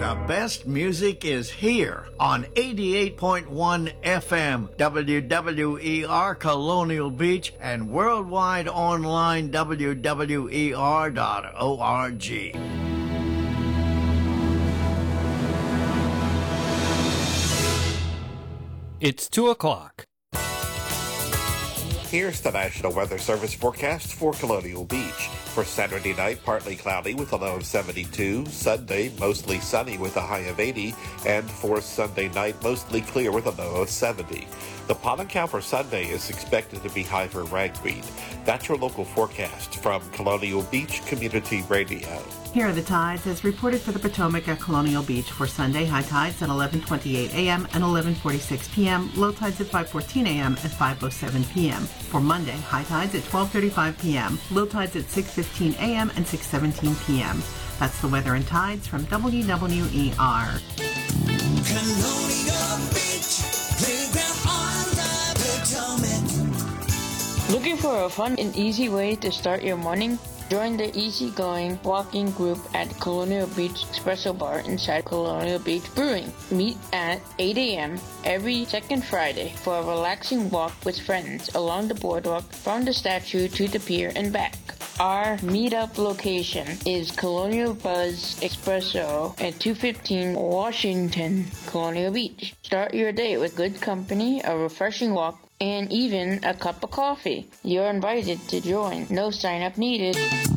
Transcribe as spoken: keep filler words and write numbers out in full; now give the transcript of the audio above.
The best music is here on eighty-eight point one F M, W W E R Colonial Beach, and worldwide online, W W E R dot org. It's two o'clock. Here's the National Weather Service forecast for Colonial Beach. For Saturday night, partly cloudy with a low of seventy-two. Sunday, mostly sunny with a high of eighty. And for Sunday night, mostly clear with a low of seventy. The pollen count for Sunday is expected to be high for ragweed. That's your local forecast from Colonial Beach Community Radio. Here are the tides as reported for the Potomac at Colonial Beach for Sunday. High tides at eleven twenty-eight a.m. and eleven forty-six p.m. Low tides at five fourteen a.m. and five oh seven p.m. For Monday, high tides at twelve thirty-five p.m. Low tides at six fifteen a.m. and six seventeen p.m. That's the weather and tides from W W E R. Colonial Beach, playground on the Potomac. Looking for a fun and easy way to start your morning? Join the easygoing walking group at Colonial Beach Espresso Bar inside Colonial Beach Brewing. Meet at eight a.m. every second Friday for a relaxing walk with friends along the boardwalk from the statue to the pier and back. Our meetup location is Colonial Buzz Espresso at two fifteen Washington, Colonial Beach. Start your day with good company, a refreshing walk, and even a cup of coffee. You're invited to join. No sign-up needed.